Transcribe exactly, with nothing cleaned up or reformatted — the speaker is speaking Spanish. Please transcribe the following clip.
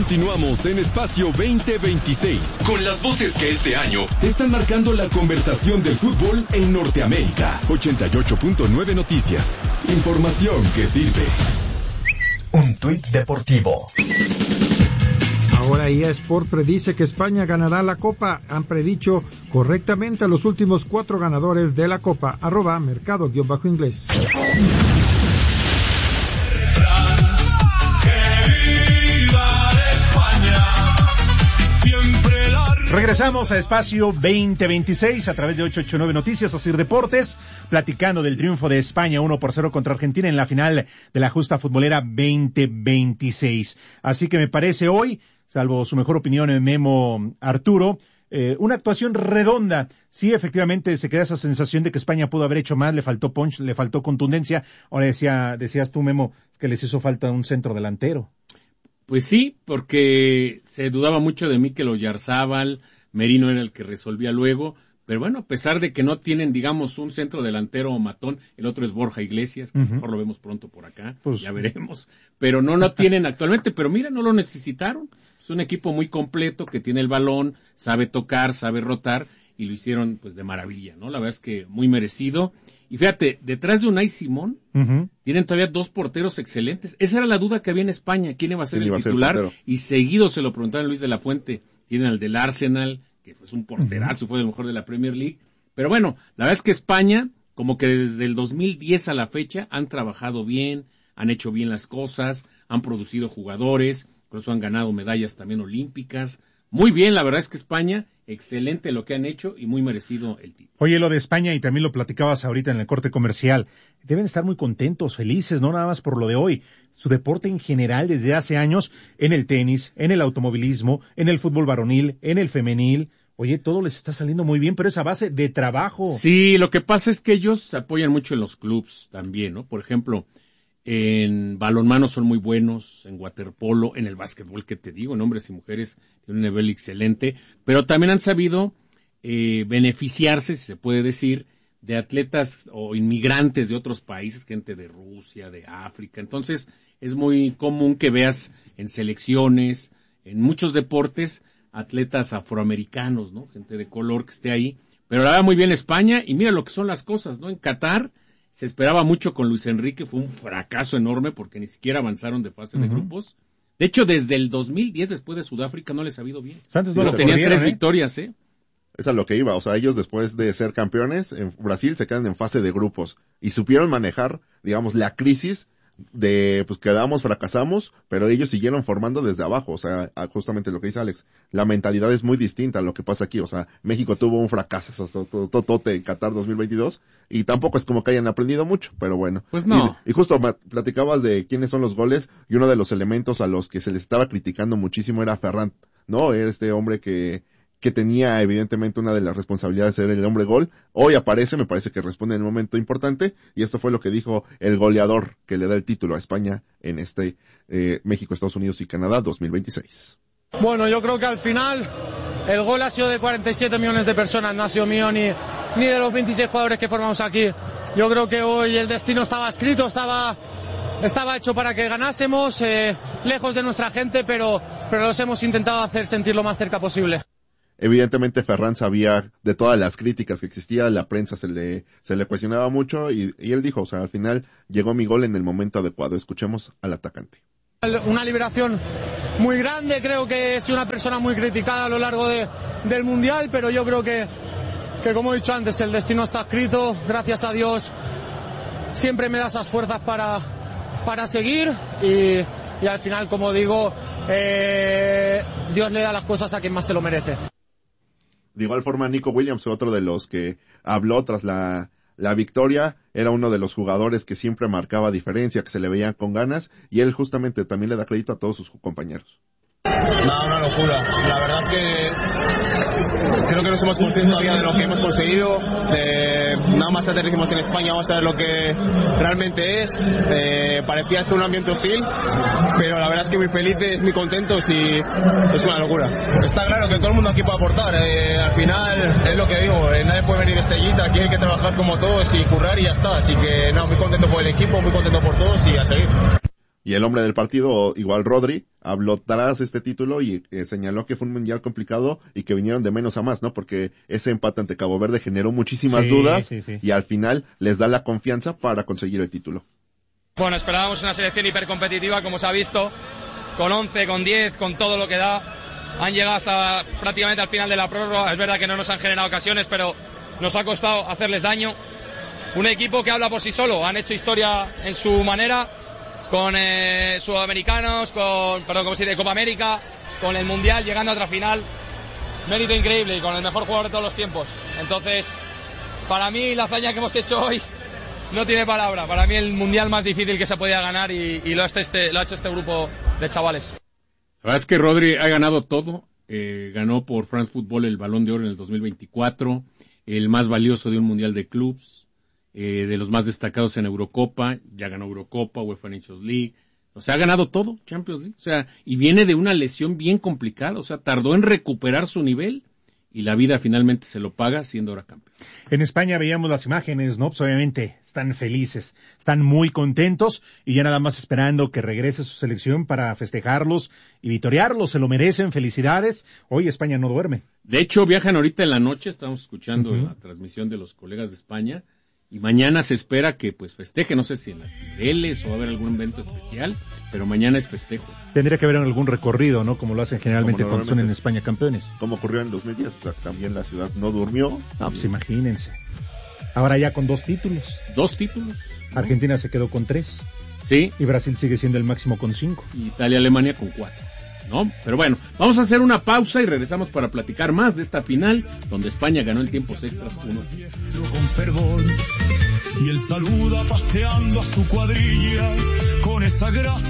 Continuamos en Espacio veinte veintiséis, con las voces que este año están marcando la conversación del fútbol en Norteamérica. ochenta y ocho punto nueve Noticias. Información que sirve. Un tuit deportivo. Ahora E A Sport predice que España ganará la Copa. Han predicho correctamente a los últimos cuatro ganadores de la Copa. Arroba mercado-inglés. Regresamos a Espacio veinte veintiséis a través de ochocientos ochenta y nueve Noticias, Asir Deportes, platicando del triunfo de España uno por cero contra Argentina en la final de la justa futbolera veinte veintiséis. Así que me parece hoy, salvo su mejor opinión en Memo Arturo, eh, una actuación redonda. Sí, efectivamente se queda esa sensación de que España pudo haber hecho más, le faltó punch, le faltó contundencia. Ahora decía, decías tú, Memo, que les hizo falta un centro delantero. Pues sí, porque se dudaba mucho de Mikel Oyarzábal, Merino era el que resolvía luego, pero bueno, a pesar de que no tienen, digamos, un centro delantero matón, el otro es Borja Iglesias, que uh-huh. a lo mejor lo vemos pronto por acá, pues, ya veremos, pero no, no tienen actualmente, pero mira, no lo necesitaron, es un equipo muy completo que tiene el balón, sabe tocar, sabe rotar, y lo hicieron pues de maravilla, ¿no? La verdad es que muy merecido. Y fíjate, detrás de Unai Simón, uh-huh. tienen todavía dos porteros excelentes. Esa era la duda que había en España, quién iba a ser el titular, el y seguido se lo preguntaron a Luis de la Fuente. Tienen al del Arsenal, que fue un porterazo, uh-huh. fue el mejor de la Premier League. Pero bueno, la verdad es que España, como que desde el dos mil diez a la fecha, han trabajado bien, han hecho bien las cosas, han producido jugadores, por eso han ganado medallas también olímpicas. Muy bien, la verdad es que España, excelente lo que han hecho y muy merecido el título. Oye, lo de España, y también lo platicabas ahorita en el corte comercial, deben estar muy contentos, felices, no nada más por lo de hoy. Su deporte en general desde hace años, en el tenis, en el automovilismo, en el fútbol varonil, en el femenil. Oye, todo les está saliendo muy bien, pero es a base de trabajo. Sí, lo que pasa es que ellos se apoyan mucho en los clubs también, ¿no? Por ejemplo, en balonmano son muy buenos, en waterpolo, en el básquetbol, que te digo, en hombres y mujeres tienen un nivel excelente, pero también han sabido eh, beneficiarse, si se puede decir, de atletas o inmigrantes de otros países, gente de Rusia, de África. Entonces, es muy común que veas en selecciones, en muchos deportes, atletas afroamericanos, ¿no? Gente de color que esté ahí. Pero la va muy bien España, y mira lo que son las cosas, ¿no? En Qatar se esperaba mucho con Luis Enrique, fue un fracaso enorme porque ni siquiera avanzaron de fase uh-huh. de grupos. De hecho, desde el dos mil diez, después de Sudáfrica, no les ha ido bien. Antes no lo tenían tres ¿eh? victorias, ¿eh? Es a lo que iba, o sea, ellos después de ser campeones, en Brasil se quedan en fase de grupos y supieron manejar, digamos, la crisis de, pues quedamos, fracasamos, pero ellos siguieron formando desde abajo, o sea, justamente lo que dice Alex, la mentalidad es muy distinta a lo que pasa aquí, o sea, México tuvo un fracaso totote en Qatar dos mil veintidós y tampoco es como que hayan aprendido mucho, pero bueno. Pues no. Y, y justo platicabas de quiénes son los goles y uno de los elementos a los que se les estaba criticando muchísimo era Ferran, ¿no? Era este hombre que que tenía evidentemente una de las responsabilidades de ser el hombre gol. Hoy aparece, me parece que responde en un momento importante, y esto fue lo que dijo el goleador que le da el título a España en este eh, México, Estados Unidos y Canadá dos mil veintiséis. Bueno, yo creo que al final el gol ha sido de cuarenta y siete millones de personas, no ha sido mío ni, ni de los veintiséis jugadores que formamos aquí. Yo creo que hoy el destino estaba escrito, estaba... Estaba hecho para que ganásemos, eh, lejos de nuestra gente, pero, pero los hemos intentado hacer sentir lo más cerca posible. Evidentemente Ferran sabía de todas las críticas que existía, la prensa se le, se le cuestionaba mucho y, y él dijo, o sea, al final llegó mi gol en el momento adecuado. Escuchemos al atacante. Una liberación muy grande, creo que he sido una persona muy criticada a lo largo de, del Mundial, pero yo creo que, que como he dicho antes, el destino está escrito, gracias a Dios siempre me da esas fuerzas para, para seguir y, y al final, como digo, eh, Dios le da las cosas a quien más se lo merece. De igual forma, Nico Williams, otro de los que habló tras la, la victoria, era uno de los jugadores que siempre marcaba diferencia, que se le veían con ganas, y él justamente también le da crédito a todos sus compañeros. No, una locura. La verdad es que creo que no somos conscientes todavía de lo que hemos conseguido. De, nada más aterrizamos en España, vamos a ver lo que realmente es. Eh, parecía estar un ambiente hostil, pero la verdad es que muy felices, muy contentos y es una locura. Está claro que todo el mundo aquí puede aportar. Eh, al final es lo que digo, eh, nadie puede venir de estrellita, aquí hay que trabajar como todos y currar y ya está. Así que no, muy contento por el equipo, muy contento por todos y a seguir. Y el hombre del partido, igual Rodri, habló tras este título y eh, señaló que fue un mundial complicado y que vinieron de menos a más, ¿no? Porque ese empate ante Cabo Verde generó muchísimas Sí, dudas sí, sí. y al final les da la confianza para conseguir el título. Bueno, esperábamos una selección hipercompetitiva, como se ha visto, con once, con diez, con todo lo que da. Han llegado hasta prácticamente al final de la prórroga. Es verdad que no nos han generado ocasiones, pero nos ha costado hacerles daño. Un equipo que habla por sí solo. Han hecho historia en su manera, con eh, sudamericanos, con, perdón, como se dice, Copa América, con el Mundial, llegando a otra final. Mérito increíble y con el mejor jugador de todos los tiempos. Entonces, para mí la hazaña que hemos hecho hoy no tiene palabra. Para mí el Mundial más difícil que se podía ganar y, y lo, ha este, lo ha hecho este grupo de chavales. La verdad es que Rodri ha ganado todo. Eh, ganó por France Football el Balón de Oro en el dos mil veinticuatro, el más valioso de un Mundial de Clubs. Eh, de los más destacados en Eurocopa, ya ganó Eurocopa, UEFA Nations League, o sea, ha ganado todo, Champions League, o sea, y viene de una lesión bien complicada, o sea, tardó en recuperar su nivel y la vida finalmente se lo paga siendo ahora campeón. En España veíamos las imágenes, ¿no? Pues obviamente están felices, están muy contentos y ya nada más esperando que regrese su selección para festejarlos y vitorearlos, se lo merecen, felicidades. Hoy España no duerme. De hecho, viajan ahorita en la noche, estamos escuchando Uh-huh. la transmisión de los colegas de España, y mañana se espera que pues festeje, no sé si en las Cibeles o va a haber algún evento especial, pero mañana es festejo. Tendría que haber algún recorrido, ¿no? Como lo hacen generalmente Como cuando son en normalmente. España campeones. Como ocurrió en dos mil diez, o sea, también la ciudad no durmió. No, pues imagínense. Ahora ya con dos títulos. Dos títulos. ¿no? Argentina se quedó con tres Sí, y Brasil sigue siendo el máximo con cinco. y Italia, Alemania con cuatro, ¿no? Pero bueno, vamos a hacer una pausa y regresamos para platicar más de esta final, donde España ganó en tiempos extras uno a cero. Con perdón, y él saluda paseando a su cuadrilla con esa gracia.